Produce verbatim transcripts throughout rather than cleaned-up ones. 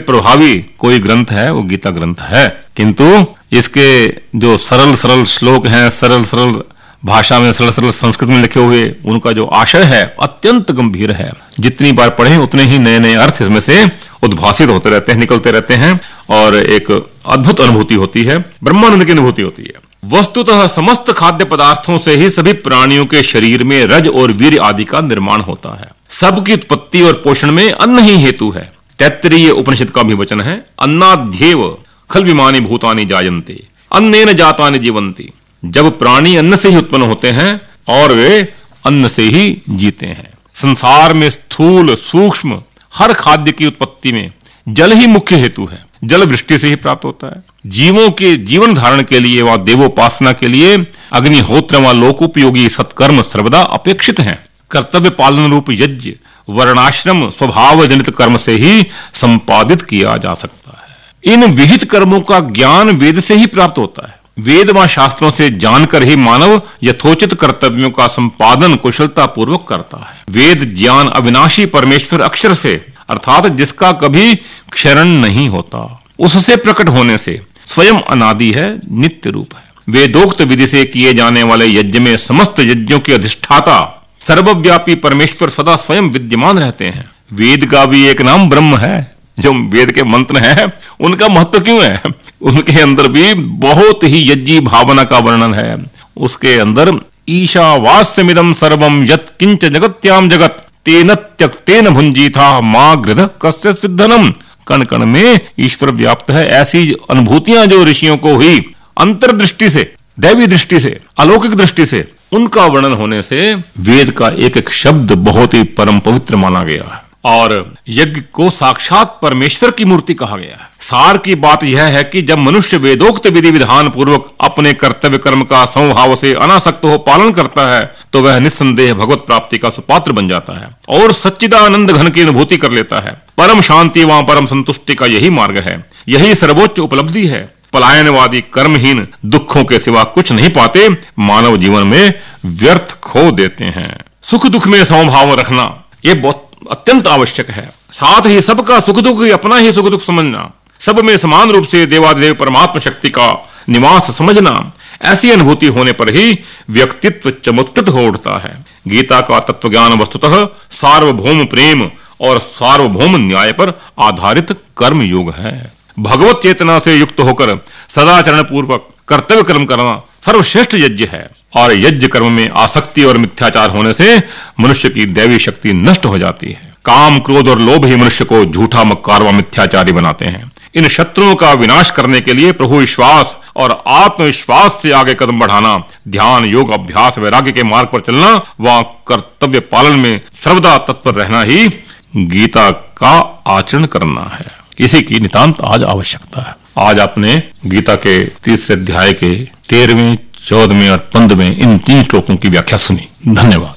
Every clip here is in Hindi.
प्रभावी कोई ग्रंथ है वो गीता ग्रंथ है, किंतु इसके जो सरल सरल श्लोक हैं, सरल सरल भाषा में, सरल सरल संस्कृत में लिखे हुए, उनका जो आशय है अत्यंत गंभीर है। जितनी बार पढ़ें उतने ही नए नए अर्थ इसमें से उद्भासित होते रहते हैं, निकलते रहते हैं और एक अद्भुत अनुभूति होती है, ब्रह्मानंद की अनुभूति होती है। वस्तुतः समस्त खाद्य पदार्थों से ही सभी प्राणियों के शरीर में रज और वीर्य आदि का निर्माण होता है। सबकी उत्पत्ति और पोषण में अन्न ही हेतु है। तैत्तिरीय उपनिषद का भी वचन है, अन्नाध्येव खल विमानि भूतानि जायन्ते अन्नेन जातानि जीवन्ति। जब प्राणी अन्न से ही उत्पन्न होते हैं और वे अन्न से ही जीते हैं। संसार में स्थूल सूक्ष्म हर खाद्य की उत्पत्ति में जल ही मुख्य हेतु है। जल वृष्टि से ही प्राप्त होता है। जीवों के जीवन धारण के लिए व देवोपासना के लिए अग्निहोत्र व लोकोपयोगी सत्कर्म सर्वदा अपेक्षित हैं। कर्तव्य पालन रूप यज्ञ वर्णाश्रम स्वभाव जनित कर्म से ही संपादित किया जा सकता है। इन विहित कर्मों का ज्ञान वेद से ही प्राप्त होता है। वेद व शास्त्रों से जानकर ही मानव यथोचित कर्तव्यों का संपादन कुशलता पूर्वक करता है। वेद ज्ञान अविनाशी परमेश्वर अक्षर से अर्थात जिसका कभी क्षरण नहीं होता, उससे प्रकट होने से स्वयं अनादि है, नित्य रूप है। वेदोक्त विधि से किए जाने वाले यज्ञ में समस्त यज्ञों के अधिष्ठाता सर्वव्यापी परमेश्वर सदा स्वयं विद्यमान रहते हैं। वेद का भी एक नाम ब्रह्म है। जो वेद के मंत्र हैं उनका महत्व क्यों है? उनके अंदर भी बहुत ही यज्ञी भावना का वर्णन है। उसके अंदर ईशावास्यमिदं सर्वं यत् किंच जगत्याम जगत तेन त्यक्तेन भुंजीथा मा गृध कस्य सिद्धनम। कण कण में ईश्वर व्याप्त है। ऐसी अनुभूतियां जो ऋषियों को हुई अंतर्दृष्टि से, दैवी दृष्टि से, अलौकिक दृष्टि से, उनका वर्णन होने से वेद का एक एक शब्द बहुत ही परम पवित्र माना गया है और यज्ञ को साक्षात परमेश्वर की मूर्ति कहा गया है। सार की बात यह है कि जब मनुष्य वेदोक्त विधि विधान पूर्वक अपने कर्तव्य कर्म का समभाव से अनासक्त हो पालन करता है तो वह निस्संदेह भगवत प्राप्ति का सुपात्र बन जाता है और सच्चिदानंद घन की अनुभूति कर लेता है। परम शांति व परम संतुष्टि का यही मार्ग है, यही सर्वोच्च उपलब्धि है। पलायनवादी कर्महीन दुखों के सिवा कुछ नहीं पाते, मानव जीवन में व्यर्थ खो देते हैं। सुख दुख में समभाव रखना ये बहुत अत्यंत आवश्यक है। साथ ही सबका सुख दुख अपना ही सुख दुख समझना, सब में समान रूप से देवादेव परमात्मा शक्ति का निवास समझना, ऐसी अनुभूति होने पर ही व्यक्तित्व चमत्कृत हो उठता है। गीता का तत्व ज्ञान वस्तुतः सार्वभौम प्रेम और सार्वभौम न्याय पर आधारित कर्म योग है। भगवत चेतना से युक्त होकर सदाचरण पूर्वक कर्तव्य कर्म करना सर्वश्रेष्ठ यज्ञ है और यज्ञ कर्म में आसक्ति और मिथ्याचार होने से मनुष्य की दैवी शक्ति नष्ट हो जाती है। काम क्रोध और लोभ ही मनुष्य को झूठा मक्कार व मिथ्याचारी बनाते हैं। इन शत्रुओं का विनाश करने के लिए प्रभु विश्वास और आत्मविश्वास से आगे कदम बढ़ाना, ध्यान योग अभ्यास वैराग्य के मार्ग पर चलना व कर्तव्य पालन में सर्वदा तत्पर रहना ही गीता का आचरण करना है। इसी की नितांत आज आवश्यकता है। आज आपने गीता के तीसरे अध्याय के तेरहवें, चौदहवें और पंद्रहवें इन तीन श्लोकों की व्याख्या सुनी। धन्यवाद।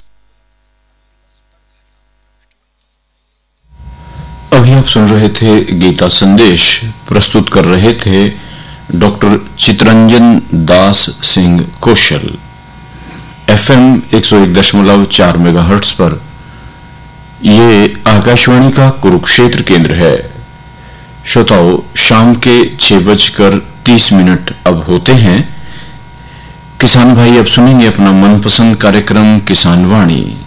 अभी आप सुन रहे थे गीता संदेश, प्रस्तुत कर रहे थे डॉक्टर चितरंजन दास सिंह कौशल। एफएम एक सौ एक दशमलव चार मेगाहर्ट्ज पर ये आकाशवाणी का कुरुक्षेत्र केंद्र है। श्रोताओं, शाम के छह बजकर तीस मिनट अब होते हैं। किसान भाई अब सुनेंगे अपना मनपसंद कार्यक्रम किसान वाणी।